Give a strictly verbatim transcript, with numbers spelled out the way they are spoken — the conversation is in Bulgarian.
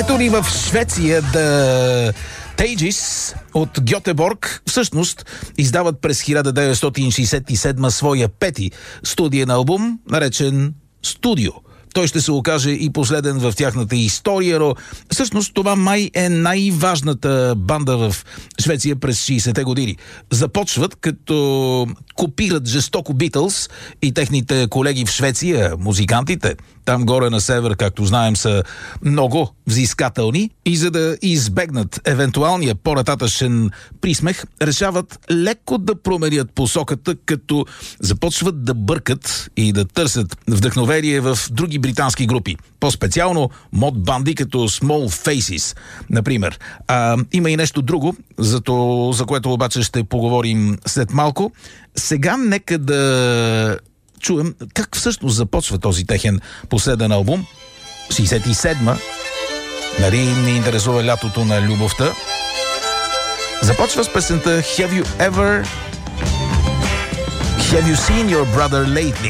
Ето ни в Швеция да Тейджис от Гьотеборг всъщност издават през хиляда деветстотин шейсет и седма своя пети студиен албум, наречен «Студио». Той ще се окаже и последен в тяхната история, но всъщност това май е най-важната банда в Швеция през шейсетте години. Започват като копират жестоко Битълс и техните колеги в Швеция, музикантите. Там горе на север, както знаем, са много взискателни и за да избегнат евентуалния по-нататъчен присмех, решават леко да променят посоката, като започват да бъркат и да търсят вдъхновение в други британски групи. По-специално мод банди като Small Faces, например. А, има и нещо друго, за, то, за което обаче ще поговорим след малко. Сега нека да чуем как всъщност започва този техен последен албум. шейсет и седма. Нали ни интересува лятото на любовта. Започва с песента Have you ever Have you seen your brother lately?